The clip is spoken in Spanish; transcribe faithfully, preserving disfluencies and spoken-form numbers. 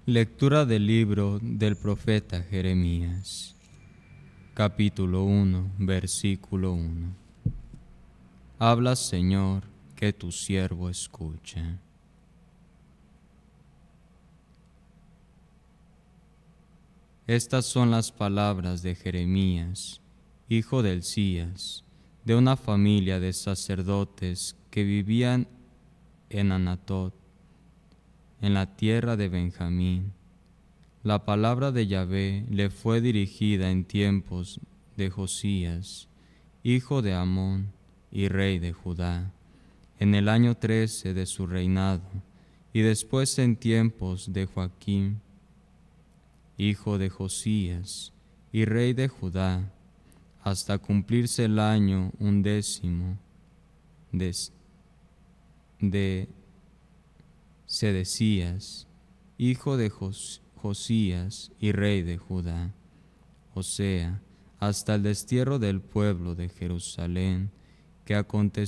Lectura del libro del profeta Jeremías, capítulo uno, versículo uno. Habla, Señor, que tu siervo escuche. Estas son las palabras de Jeremías, hijo de Hilcías, de una familia de sacerdotes que vivían en Anatot, en la tierra de Benjamín. La palabra de Yahvé le fue dirigida en tiempos de Josías, hijo de Amón y rey de Judá, en el año trece de su reinado, y después en tiempos de Joaquim, hijo de Josías y rey de Judá, hasta cumplirse el año undécimo de, de Sedecías, hijo de Jos, Josías y rey de Judá, o sea, hasta el destierro del pueblo de Jerusalén, que aconteció